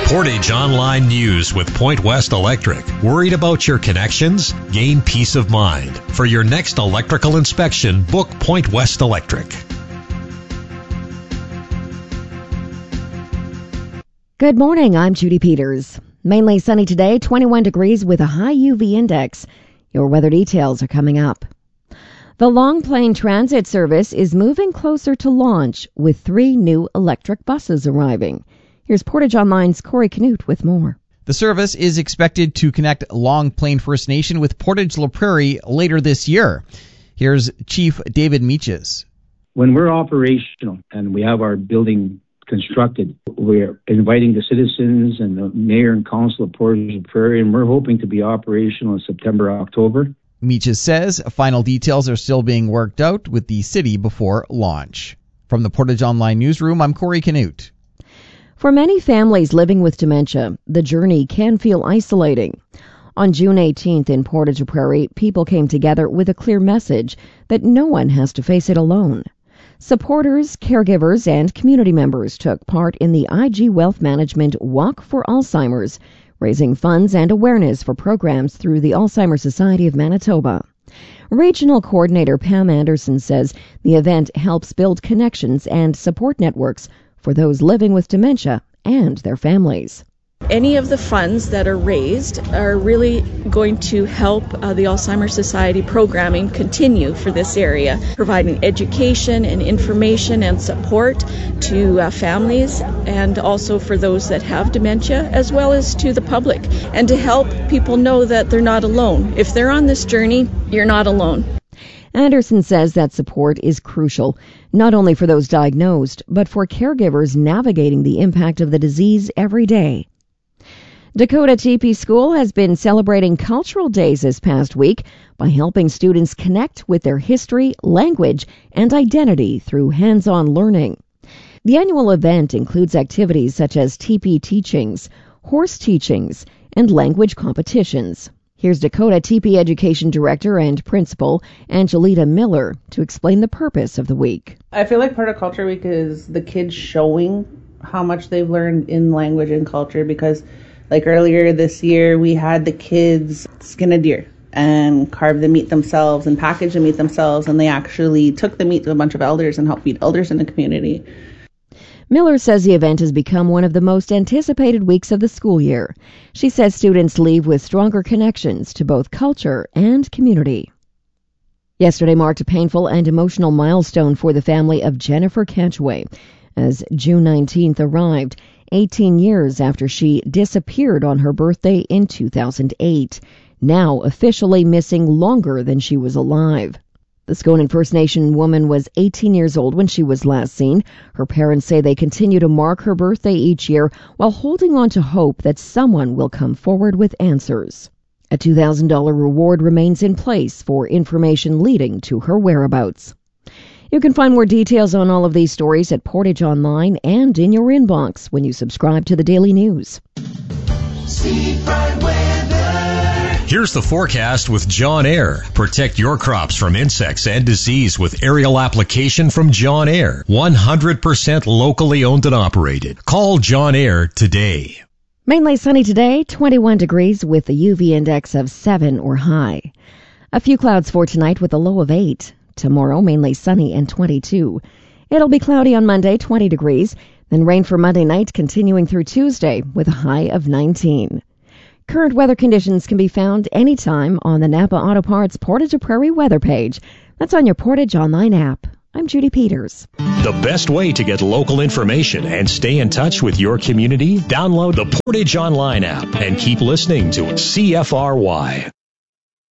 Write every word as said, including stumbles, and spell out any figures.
Portage Online News with Point West Electric. Worried about your connections? Gain peace of mind. For your next electrical inspection, book Point West Electric. Good morning, I'm Judy Peters. Mainly sunny today, twenty-one degrees with a high U V index. Your weather details are coming up. The Long Plain Transit Service is moving closer to launch with three new electric buses arriving. Here's Portage Online's Corey Canute with more. The service is expected to connect Long Plain First Nation with Portage La Prairie later this year. Here's Chief David Meaches. When we're operational and we have our building constructed, we're inviting the citizens and the mayor and council of Portage La Prairie, and we're hoping to be operational in September, October. Meaches says final details are still being worked out with the city before launch. From the Portage Online Newsroom, I'm Corey Canute. For many families living with dementia, the journey can feel isolating. On June eighteenth in Portage La Prairie, people came together with a clear message that no one has to face it alone. Supporters, caregivers, and community members took part in the I G Wealth Management Walk for Alzheimer's, raising funds and awareness for programs through the Alzheimer's Society of Manitoba. Regional Coordinator Pam Anderson says the event helps build connections and support networks for those living with dementia and their families. Any of the funds that are raised are really going to help uh, the Alzheimer's Society programming continue for this area, providing education and information and support to uh, families and also for those that have dementia, as well as to the public, and to help people know that they're not alone. If they're on this journey, you're not alone. Anderson says that support is crucial, not only for those diagnosed, but for caregivers navigating the impact of the disease every day. Dakota T P School has been celebrating Cultural Days this past week by helping students connect with their history, language, and identity through hands-on learning. The annual event includes activities such as T P teachings, horse teachings, and language competitions. Here's Dakota T P Education Director and Principal Angelita Miller to explain the purpose of the week. I feel like part of Culture Week is the kids showing how much they've learned in language and culture, because like earlier this year we had the kids skin a deer and carve the meat themselves and package the meat themselves, and they actually took the meat to a bunch of elders and helped feed elders in the community. Miller says the event has become one of the most anticipated weeks of the school year. She says students leave with stronger connections to both culture and community. Yesterday marked a painful and emotional milestone for the family of Jennifer Catchway, as June nineteenth arrived, eighteen years after she disappeared on her birthday in two thousand eight, now officially missing longer than she was alive. The Skonan First Nation woman was eighteen years old when she was last seen. Her parents say they continue to mark her birthday each year while holding on to hope that someone will come forward with answers. A two thousand dollars reward remains in place for information leading to her whereabouts. You can find more details on all of these stories at Portage Online and in your inbox when you subscribe to the Daily News. Seafront weather. Here's the forecast with John Air. Protect your crops from insects and disease with aerial application from John Air. one hundred percent locally owned and operated. Call John Air today. Mainly sunny today, twenty-one degrees with a U V index of seven or high. A few clouds for tonight with a low of eight. Tomorrow, mainly sunny and twenty-two. It'll be cloudy on Monday, twenty degrees. Then rain for Monday night, continuing through Tuesday with a high of nineteen. Current weather conditions can be found anytime on the Napa Auto Parts Portage La Prairie weather page. That's on your Portage Online app. I'm Judy Peters. The best way to get local information and stay in touch with your community, download the Portage Online app and keep listening to C F R Y.